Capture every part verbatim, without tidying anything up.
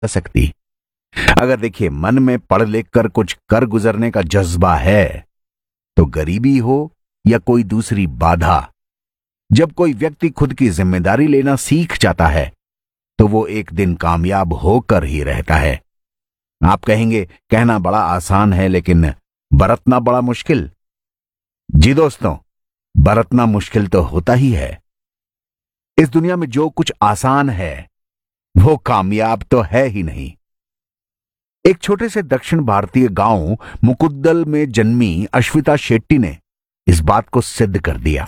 सकती। अगर देखिए मन में पढ़ लिख कर कुछ कर गुजरने का जज्बा है, तो गरीबी हो या कोई दूसरी बाधा, जब कोई व्यक्ति खुद की जिम्मेदारी लेना सीख जाता है तो वो एक दिन कामयाब होकर ही रहता है। आप कहेंगे कहना बड़ा आसान है लेकिन बरतना बड़ा मुश्किल। जी दोस्तों, बरतना मुश्किल तो होता ही है। इस दुनिया में जो कुछ आसान है वो कामयाब तो है ही नहीं। एक छोटे से दक्षिण भारतीय गांव मुकुद्दल में जन्मी अश्विता शेट्टी ने इस बात को सिद्ध कर दिया।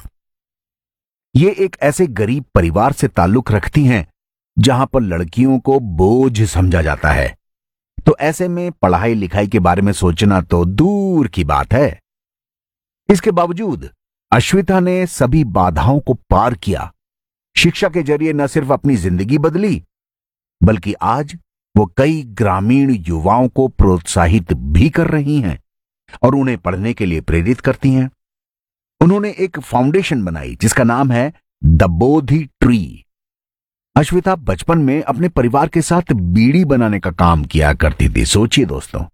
ये एक ऐसे गरीब परिवार से ताल्लुक रखती हैं जहां पर लड़कियों को बोझ समझा जाता है, तो ऐसे में पढ़ाई लिखाई के बारे में सोचना तो दूर की बात है। इसके बावजूद अश्विता ने सभी बाधाओं को पार किया। शिक्षा के जरिए न सिर्फ अपनी जिंदगी बदली, बल्कि आज वो कई ग्रामीण युवाओं को प्रोत्साहित भी कर रही हैं और उन्हें पढ़ने के लिए प्रेरित करती हैं। उन्होंने एक फाउंडेशन बनाई जिसका नाम है द बोधि ट्री। अश्विता बचपन में अपने परिवार के साथ बीड़ी बनाने का काम किया करती थी। सोचिए दोस्तों,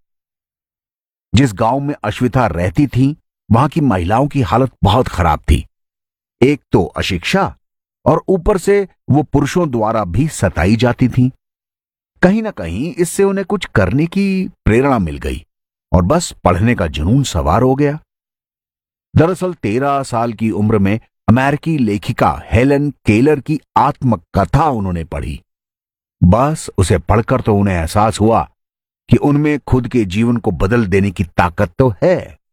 जिस गांव में अश्विता रहती थी वहां की महिलाओं की हालत बहुत खराब थी। एक तो अशिक्षा और ऊपर से वो पुरुषों द्वारा भी सताई जाती थी। कहीं ना कहीं इससे उन्हें कुछ करने की प्रेरणा मिल गई और बस पढ़ने का जुनून सवार हो गया। दरअसल तेरह साल की उम्र में अमेरिकी लेखिका हेलन केलर की आत्मकथा उन्होंने पढ़ी। बस उसे पढ़कर तो उन्हें एहसास हुआ कि उनमें खुद के जीवन को बदल देने की ताकत तो है।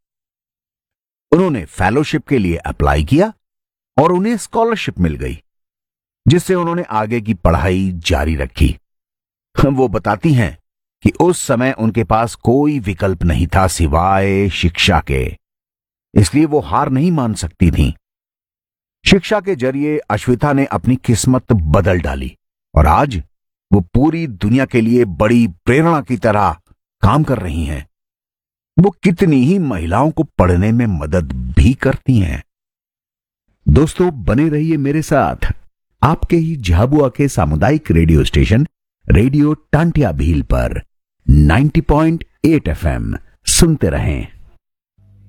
उन्होंने फेलोशिप के लिए अप्लाई किया और उन्हें स्कॉलरशिप मिल गई, जिससे उन्होंने आगे की पढ़ाई जारी रखी। वो बताती हैं कि उस समय उनके पास कोई विकल्प नहीं था सिवाय शिक्षा के, इसलिए वो हार नहीं मान सकती थीं। शिक्षा के जरिए अश्विता ने अपनी किस्मत बदल डाली और आज वो पूरी दुनिया के लिए बड़ी प्रेरणा की तरह काम कर रही हैं। वो कितनी ही महिलाओं को पढ़ने में मदद भी करती हैं। दोस्तों, बने रहिए मेरे साथ आपके ही झाबुआ के सामुदायिक radio station radio Tantia Bhil पर नब्बे पॉइंट आठ एफ एम सुनते रहें।